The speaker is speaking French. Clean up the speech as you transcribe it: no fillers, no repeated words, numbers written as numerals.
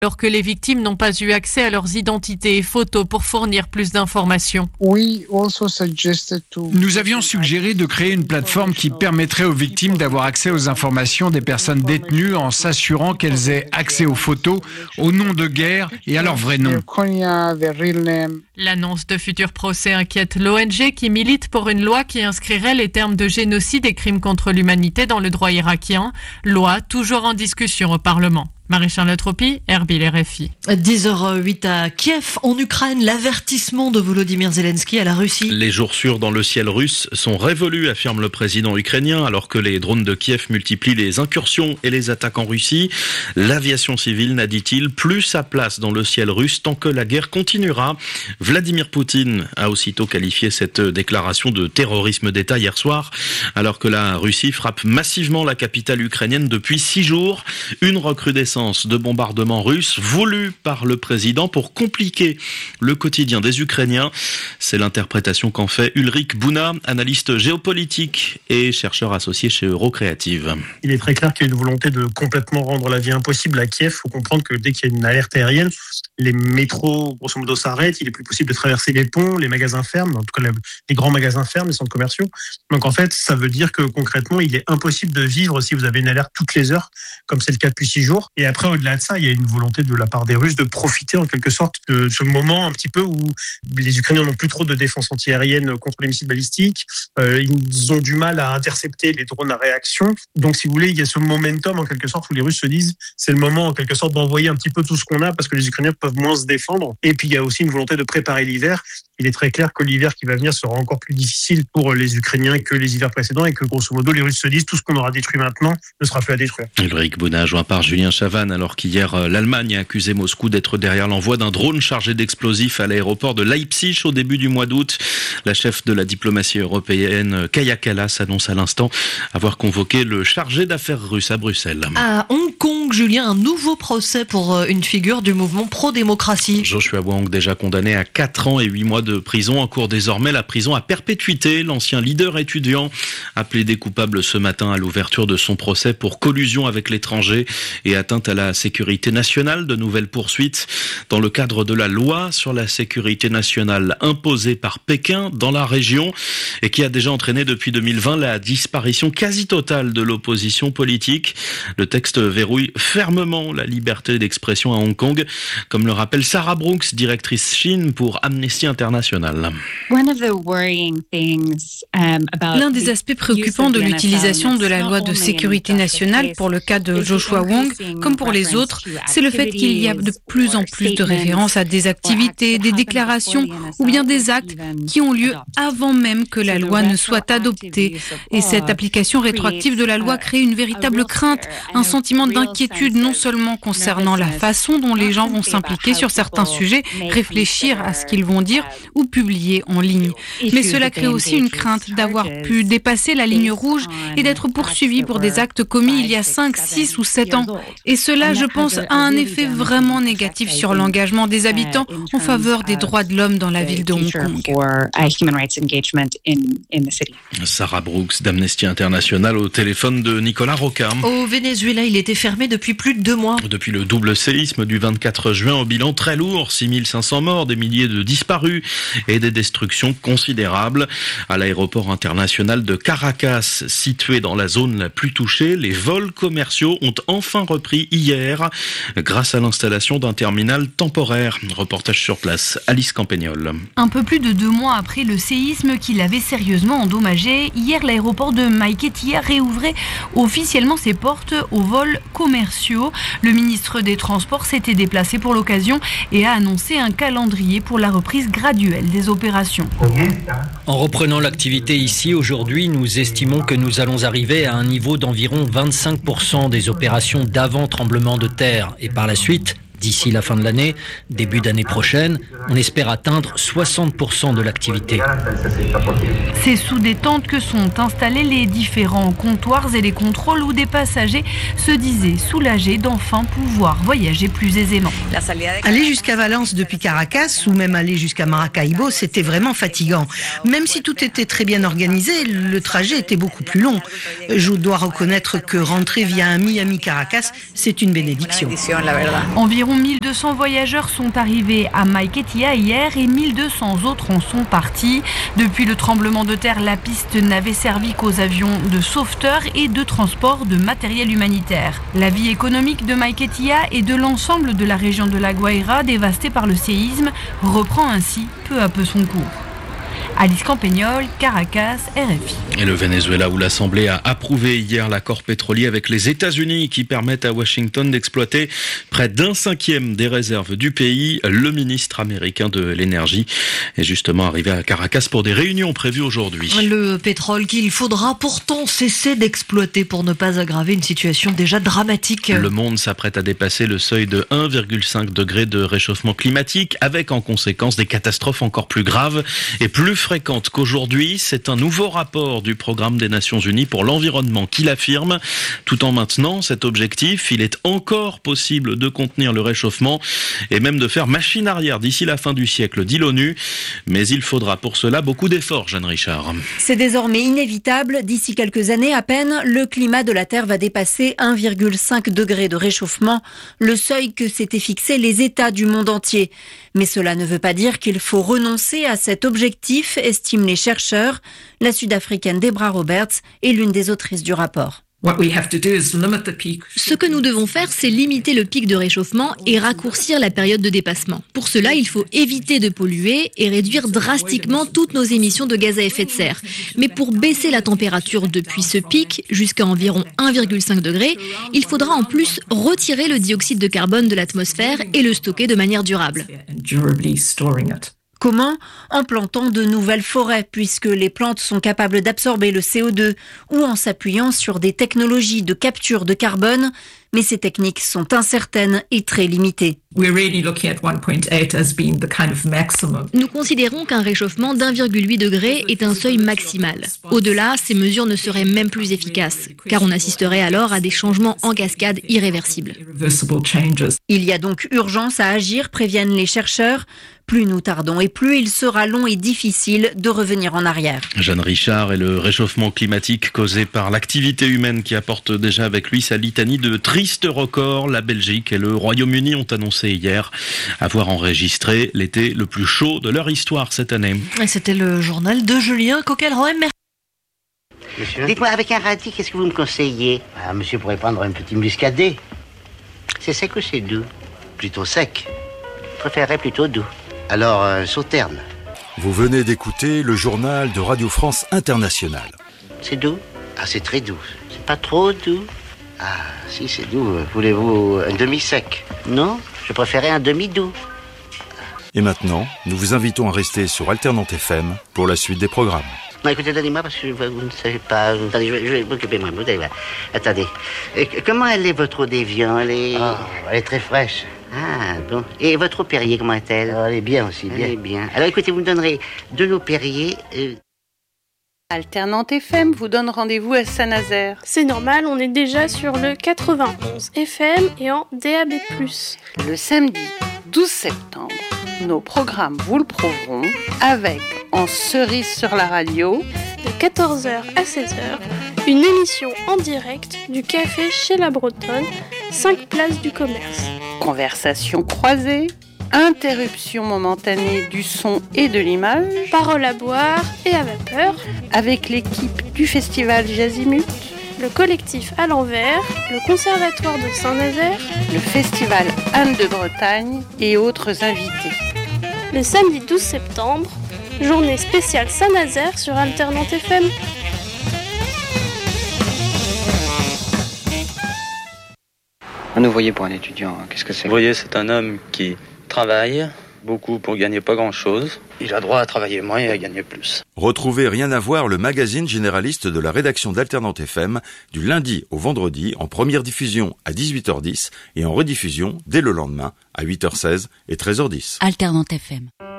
alors que les victimes n'ont pas eu accès à leurs identités et photos pour fournir plus d'informations. Nous avions suggéré de créer une plateforme qui permettrait aux victimes d'avoir accès aux informations des personnes détenues en s'assurant qu'elles aient accès aux photos, aux noms de guerre et à leur vrai nom. L'annonce de futurs procès inquiète l'ONG qui milite pour une loi qui inscrirait les termes de génocide et crimes contre l'humanité dans le droit irakien. Loi toujours en discussion au Parlement. Marie-Charlotte Tropi, Erbil RFI. 10h08 à Kiev, en Ukraine, l'avertissement de Volodymyr Zelensky à la Russie. Les jours sûrs dans le ciel russe sont révolus, affirme le président ukrainien, alors que les drones de Kiev multiplient les incursions et les attaques en Russie. L'aviation civile n'a, dit-il, plus sa place dans le ciel russe tant que la guerre continuera. Vladimir Poutine a aussitôt qualifié cette déclaration de terrorisme d'État hier soir, alors que la Russie frappe massivement la capitale ukrainienne depuis 6 jours. Une recrudescence de bombardements russes voulus par le président pour compliquer le quotidien des Ukrainiens. C'est l'interprétation qu'en fait Ulrich Buna, analyste géopolitique et chercheur associé chez Eurocreative. Il est très clair qu'il y a une volonté de complètement rendre la vie impossible à Kiev. Il faut comprendre que dès qu'il y a une alerte aérienne, les métros, grosso modo, s'arrêtent. Il est plus possible de traverser les ponts, les magasins ferment, en tout cas les grands magasins ferment, les centres commerciaux. Donc en fait, ça veut dire que concrètement, il est impossible de vivre si vous avez une alerte toutes les heures, comme c'est le cas depuis 6 jours. Et après, au-delà de ça, il y a une volonté de la part des Russes de profiter en quelque sorte de ce moment un petit peu où les Ukrainiens n'ont plus trop de défense antiaérienne contre les missiles balistiques. Ils ont du mal à intercepter les drones à réaction. Donc, si vous voulez, il y a ce momentum en quelque sorte où les Russes se disent c'est le moment en quelque sorte d'envoyer un petit peu tout ce qu'on a parce que les Ukrainiens peuvent moins se défendre. Et puis, il y a aussi une volonté de préparer l'hiver. Il est très clair que l'hiver qui va venir sera encore plus difficile pour les Ukrainiens que les hivers précédents et que grosso modo, les Russes se disent tout ce qu'on aura détruit maintenant ne sera plus à détruire. Ulrich Buna, joint par Julien Chavannes, alors qu'hier, l'Allemagne a accusé Moscou d'être derrière l'envoi d'un drone chargé d'explosifs à l'aéroport de Leipzig au début du mois d'août. La chef de la diplomatie européenne, Kaja Kallas, annonce à l'instant avoir convoqué le chargé d'affaires russe à Bruxelles. À Hong Kong, Julien, un nouveau procès pour une figure du mouvement pro-démocratie. Joshua Wong, déjà condamné à 4 ans et 8 mois de prison, encourt désormais la prison à perpétuité. L'ancien leader étudiant a plaidé coupable ce matin à l'ouverture de son procès pour collusion avec l'étranger et atteinte à la sécurité nationale. De nouvelles poursuites dans le cadre de la loi sur la sécurité nationale imposée par Pékin dans la région et qui a déjà entraîné depuis 2020 la disparition quasi totale de l'opposition politique. Le texte verrouille fermement la liberté d'expression à Hong Kong, comme le rappelle Sarah Brooks, directrice Chine pour Amnesty International. L'un des aspects préoccupants de l'utilisation de la loi de sécurité nationale pour le cas de Joshua Wong, comme pour les autres, c'est le fait qu'il y a de plus en plus de références à des activités, des déclarations ou bien des actes qui ont lieu avant même que la loi ne soit adoptée. Et cette application rétroactive de la loi crée une véritable crainte, un sentiment d'inquiétude non seulement concernant la façon dont les gens vont s'impliquer sur certains sujets, réfléchir à ce qu'ils vont dire ou publier en ligne. Mais cela crée aussi une crainte d'avoir pu dépasser la ligne rouge et d'être poursuivi pour des actes commis il y a 5, 6 ou 7 ans. Et cela, je pense, a un effet vraiment négatif sur l'engagement des habitants en faveur des droits de l'homme dans la ville de Hong Kong. Sarah Brooks d'Amnesty International au téléphone de Nicolas Roca. Au Venezuela, il était fermé depuis plus de 2 mois. Depuis le double séisme du 24 juin, au bilan très lourd, 6500 morts, des milliers de disparus et des destructions considérables. À l'aéroport international de Caracas, situé dans la zone la plus touchée, les vols commerciaux ont enfin repris hier grâce à l'installation d'un terminal temporaire. Reportage sur place, Alice Campagnol. Un peu plus de 2 mois après le séisme qui l'avait sérieusement endommagé, hier l'aéroport de Maiquetía réouvrait officiellement ses portes aux vols commerciaux. Le ministre des Transports s'était déplacé pour l'occasion et a annoncé un calendrier pour la reprise graduelle des opérations. En reprenant l'activité ici aujourd'hui, nous estimons que nous allons arriver à un niveau d'environ 25% des opérations d'avant tremblement de terre et par la suite, d'ici la fin de l'année, début d'année prochaine, on espère atteindre 60% de l'activité. C'est sous des tentes que sont installés les différents comptoirs et les contrôles où des passagers se disaient soulagés d'enfin pouvoir voyager plus aisément. Aller jusqu'à Valence depuis Caracas ou même aller jusqu'à Maracaibo, c'était vraiment fatigant. Même si tout était très bien organisé, le trajet était beaucoup plus long. Je dois reconnaître que rentrer via un Miami-Caracas, c'est une bénédiction. Environ Environ 1200 voyageurs sont arrivés à Maiquetía hier et 1200 autres en sont partis. Depuis le tremblement de terre, la piste n'avait servi qu'aux avions de sauveteurs et de transport de matériel humanitaire. La vie économique de Maiquetía et de l'ensemble de la région de La Guaira, dévastée par le séisme, reprend ainsi peu à peu son cours. Alice Campagnol, Caracas, RFI. Et le Venezuela, où l'Assemblée a approuvé hier l'accord pétrolier avec les États-Unis qui permettent à Washington d'exploiter près d'un cinquième des réserves du pays. Le ministre américain de l'énergie est justement arrivé à Caracas pour des réunions prévues aujourd'hui. Le pétrole qu'il faudra pourtant cesser d'exploiter pour ne pas aggraver une situation déjà dramatique. Le monde s'apprête à dépasser le seuil de 1,5 degré de réchauffement climatique, avec en conséquence des catastrophes encore plus graves et plus fréquente qu'aujourd'hui. C'est un nouveau rapport du Programme des Nations Unies pour l'environnement qui l'affirme. Tout en maintenant cet objectif, il est encore possible de contenir le réchauffement et même de faire machine arrière d'ici la fin du siècle, dit l'ONU. Mais il faudra pour cela beaucoup d'efforts, Jeanne Richard. C'est désormais inévitable. D'ici quelques années à peine, le climat de la Terre va dépasser 1,5 degré de réchauffement, le seuil que s'étaient fixé les États du monde entier. Mais cela ne veut pas dire qu'il faut renoncer à cet objectif, estiment les chercheurs. La Sud-Africaine Debra Roberts est l'une des autrices du rapport. Ce que nous devons faire, c'est limiter le pic de réchauffement et raccourcir la période de dépassement. Pour cela, il faut éviter de polluer et réduire drastiquement toutes nos émissions de gaz à effet de serre. Mais pour baisser la température depuis ce pic jusqu'à environ 1,5 degré, il faudra en plus retirer le dioxyde de carbone de l'atmosphère et le stocker de manière durable. Comment ? En plantant de nouvelles forêts, puisque les plantes sont capables d'absorber le CO2, ou en s'appuyant sur des technologies de capture de carbone, mais ces techniques sont incertaines et très limitées. Nous considérons qu'un réchauffement d'1,8 degré est un seuil maximal. Au-delà, ces mesures ne seraient même plus efficaces, car on assisterait alors à des changements en cascade irréversibles. Il y a donc urgence à agir, préviennent les chercheurs. Plus nous tardons et plus il sera long et difficile de revenir en arrière. Jeanne Richard, et le réchauffement climatique causé par l'activité humaine qui apporte déjà avec lui sa litanie de tristes records. La Belgique et le Royaume-Uni ont annoncé hier avoir enregistré l'été le plus chaud de leur histoire cette année. Et c'était le journal de Julien Coquelroem. Monsieur. Dites-moi, avec un radis, qu'est-ce que vous me conseillez ? Monsieur pourrait prendre un petit muscadet. C'est sec ou c'est doux ? Plutôt sec. Je préférerais plutôt doux. Alors, sauterne. Vous venez d'écouter le journal de Radio France Internationale. C'est doux ? Ah, c'est très doux. C'est pas trop doux ? Ah, si, c'est doux. Voulez-vous un demi-sec ? Non, je préférais un demi-doux. Et maintenant, nous vous invitons à rester sur Alternante FM pour la suite des programmes. Non, écoutez, donnez-moi parce que vous ne savez pas. Attendez, je vais m'occuper de moi. Vous allez voir. Attendez. Comment elle est, votre eau d'Évian ? Elle est très fraîche. Ah, bon. Et votre eau Perrier, comment est-elle ? Elle est bien aussi, bien. Elle est bien. Alors écoutez, vous me donnerez de l'eau Perrier. Alternante FM vous donne rendez-vous à Saint-Nazaire. C'est normal, on est déjà sur le 91 FM et en DAB+. Le samedi 12 septembre, nos programmes vous le prouveront avec, en cerise sur la radio, de 14h à 16h, une émission en direct du café chez la Bretonne, 5 places du commerce. Conversations croisées, interruption momentanée du son et de l'image, paroles à boire et à vapeur, avec l'équipe du festival Jazimut, le collectif à l'envers, le conservatoire de Saint-Nazaire, le festival Anne de Bretagne et autres invités. Le samedi 12 septembre, journée spéciale Saint-Nazaire sur Alternante FM. Un ouvrier pour un étudiant, qu'est-ce que c'est ? Ouvrier, c'est un homme qui travaille beaucoup pour gagner pas grand-chose. Il a droit à travailler moins et à gagner plus. Retrouvez Rien à voir, le magazine généraliste de la rédaction d'Alternante FM, du lundi au vendredi, en première diffusion à 18h10 et en rediffusion dès le lendemain à 8h16 et 13h10. Alternante FM.